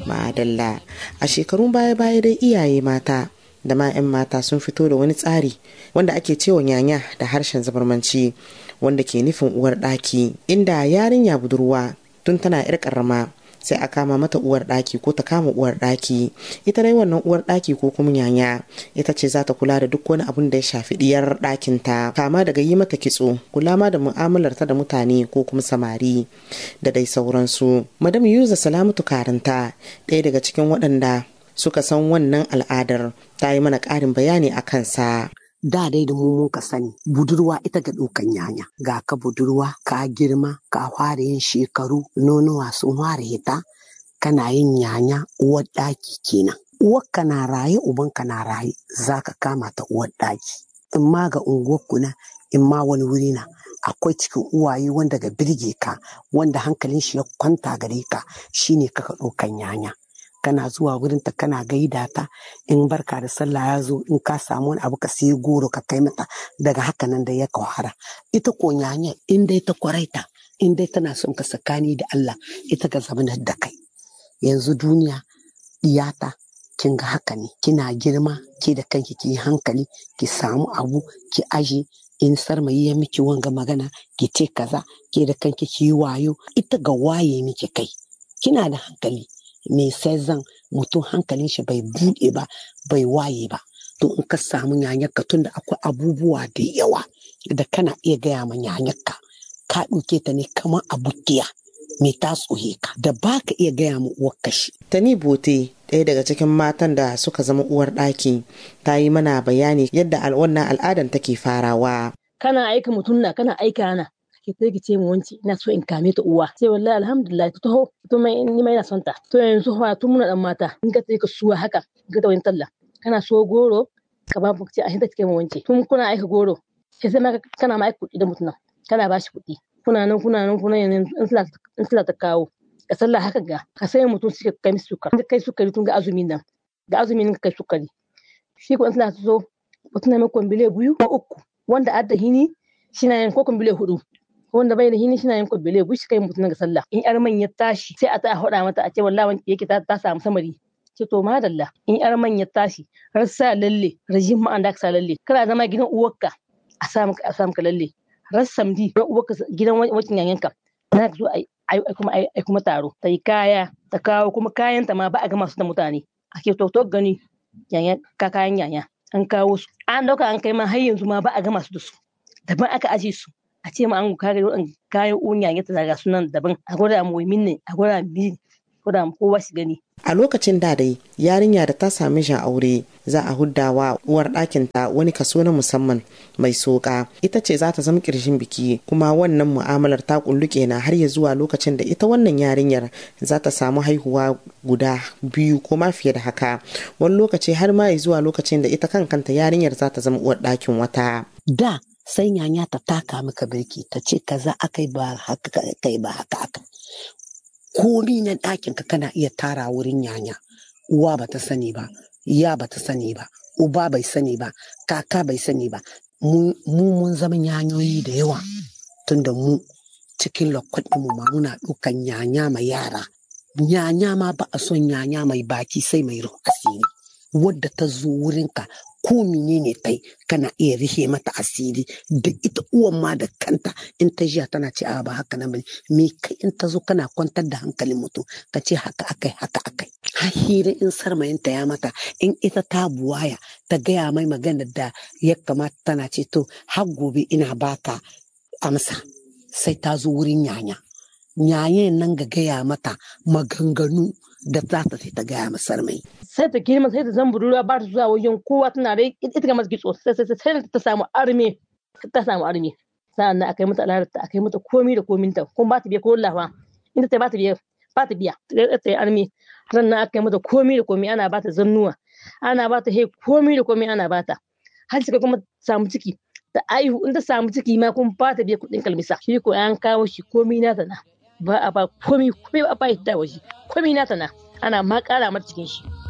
Madalla. A shekarun baya-baya dai iyaye mata da ma 'yan mata sun fito da wani tsari wanda ake cewa nyanya da harshen zabarmanci, wanda ke nufin uwar ɗaki, inda yarinya budurwa tun tana 'yar ƙarama sai a kama mata uwar ɗaki ko ta kama uwar ɗaki. Ita dai wannan uwar ɗaki ko kuma nyanya ita ce za ta kula da duk wani abun da ya shafi diyar ɗakin ta, kama daga yi mata kitso, kula ma da mu'amalar ta da mutane ko kuma samari da dai sauransu. Madam Yuza Salamatu Karanta, ɗaya daga cikin waɗanda suka san wannan al'adar, ta yi mana ƙarin bayani a kansa. Da dai da mu ka sani budurwa ita ga ɗaukan nyanya, ga ka budurwa ka girma ka fara yin shekaru, nonuwa sun fara hita, kana yin nyanya uwar ɗaki kenan. Uwarka na raye ubanka na raye, za ka kama ta uwar ɗaki, in ma ga unguwarku na in ma wani wuri na. Akwai cikin uwaye wanda ga birge ka, wanda hankalin shi ya kwanta gare ka, shine kaka ɗaukan nyanya. Kana zuwa wurinta kana gaida ta, in barka da sallah ya zo in ka samu wani abu ka sai goro ka kai mata, daga haka nan da ya kawara. Ita ko nyanya in dai ta kwaraita, in dai tana son ka sakani da Allah, ita ga zamanar da kai. Yanzu duniya iyata kin ga haka ne, kina girma ke da kanki ki hankali, ki samu abu ki aje, in sarmayi ya miki wanga magana ki ce kaza, ke da kanki ki yi wayo, ita ga waye miki kai. Kina da hankali me sai zan mutum hankalin shi bai buɗe ba, bai waye ba. To in ka samu nyanyarka, tunda akwai abubuwa da yawa da kana iya gaya ma nyanyarka, ka ɗauke ta ne kamar abukiya me ta tsohe ka, da ba ka iya gaya ma uwar kashi. Tani Bote, ɗaya daga cikin matan da suka zama uwar ɗaki, ta yi mana bayani yadda wannan al'adan take farawa. Kana aika mutum na kana aika na ki sai ki ce mu wanci ina so in kame ta uwa, sai wallahi alhamdulillah ta taho to mai ni mai ina son ta. To yanzu fa tun muna dan mata in ka sai ka suwa haka ka ta wani talla kana so goro ka ba mu ce a hinta kike mu wanci, tun kuna aika goro sai ma kana ma aika kuɗi da mutum kana ba shi kuɗi, kuna nan yanzu in sila ta kawo ka sallah haka ga ka sai mutum suke kai mishi sukari, kai sukari tun ga azumin nan, ga azumin nan kai sukari shi ko in sila ta zo mutum na mai kwambile 2 ko 3, wanda adda hini shi na yin ko kwambile 4, wanda bai da hini shi na yin kwambile gushi kai mutum ga sallah. In yar man ya tashi sai a ta hoda mata a ce wallahi wanda yake ta samu samari, ce to madalla. In yar man ya tashi har sa lalle rajin ma an da ka sa lalle, kana zama gidan uwarka a samu ka lalle, har samdi gidan uwarka gidan wacin yanyanka na ka zo ai kuma taro ta yi kaya ta kawo kuma kayan ta ma ba a gama su da mutane, ake to gani yanyan kayan yanya an kawo su an dauka an kai ma har yanzu ma ba a gama su da su, daban aka aje su a ce ma an kare kayan unya ya ta daga sunan daban, a gwada mu ne a gwada mu kowa shi gani. A lokacin da dai yarinya da ta sami jan aure za a huddawa uwar ɗakin ta wani kaso na musamman mai soka, ita ce za ta zama ƙirshin biki, kuma wannan mu'amalar ta kulluke na har ya zuwa lokacin da ita wannan yarinyar za ta samu haihuwa guda 2 ko ma fiye da haka, wani lokaci har ma ya zuwa lokacin da ita kanta yarinyar za ta zama uwar ɗakin wata. Da sai nyanya ta taka maka birki ta ce kaza akai ba haka kai ba haka aka. Komi na ɗakin ka kana iya tara wurin nyanya. Uwa bata sani ba, ya bata sani ba, uba bai sani ba, kaka bai sani ba. Mun zama nyanyoyi da yawa, tunda mu cikin lokacin mu ma muna ɗaukan nyanya mai yara. Nyanya ma ba a son nyanya mai baki sai mai ruhu asiri, wadda ta zo wurinka ko menene tai kana iya rihe mata asiri, da ita uwan ma da kanta in ta jiya tana ce a ba haka nan bane, me kai in ta zo kana kwantar da hankalin mutum ka ce haka akai hira in sarmayinta ya mata, in ita ta buwaya ta gaya mai magana da ya kamata tana ce to har gobe ina baka amsa, sai ta zo wurin nyanyen nan ga gaya mata maganganu da za ta sai ta gaya masa sarmai. Sai ta girma sai ta zan budurwa ba ta zuwa wajen kowa, tana da ita ga masu kitso sai ta samu arme, sa'an nan akai mata al'adar ta, akai mata komi da kominta, kuma ba ta biya ko lafa inda ta ba ta biya ta yi arme, sannan akai mata komi da komi, ana ba ta zannuwa, ana ba ta komi da komi ana ba ta, har suka kuma samu ciki ta aihu, in ta samu ciki ma kuma ba ta biya kuɗin kalmisa, shi ko an kawo shi komi na ta na ba a ba komi ba a ba ta waje, komi na ta na ana ma ƙara mata cikin shi.